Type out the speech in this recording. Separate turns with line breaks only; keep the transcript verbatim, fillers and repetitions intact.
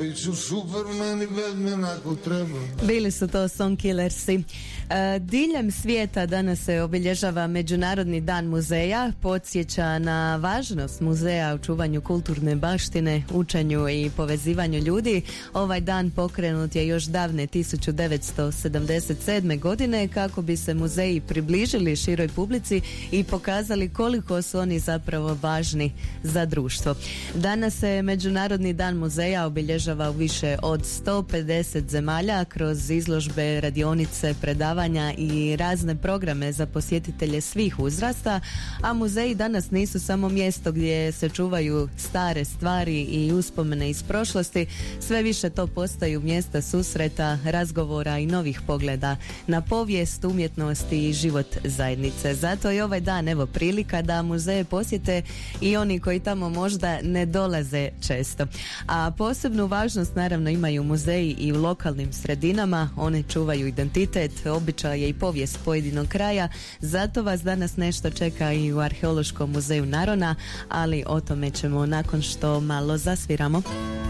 bit ću Superman i Batman ako treba.
Bili su to Song Killersi. E, diljem svijeta danas se obilježava Međunarodni dan muzeja, podsjeća na važnost muzeja u čuvanju kulturne baštine, učenju i povezivanju ljudi. Ovaj dan pokrenut je još davne tisuću devetsto sedamdeset sedme. godine kako bi se muzeji približili široj publici i pokazali koliko su oni zapravo važni za društvo. Danas se Međunarodni dan muzeja obilježava u više od sto pedeset zemalja kroz izložbe, radionice, predavanja i razne programe za posjetitelje svih uzrasta, a muzeji danas nisu samo mjesto gdje se čuvaju stare stvari i uspomene iz prošlosti, sve više to postaju mjesta susreta, razgovora i novih pogleda na povijest, umjetnost i život zajednice. Zato je ovaj dan evo prilika da muzeje posjete i oni koji tamo možda ne dolaze često. A posebnu važnost naravno imaju muzeji i u lokalnim sredinama, one čuvaju identitet, običaje i povijest pojedinog kraja, zato vas danas nešto čeka i u Arheološkom muzeju Narona, ali o tome ćemo nakon što malo zasviramo.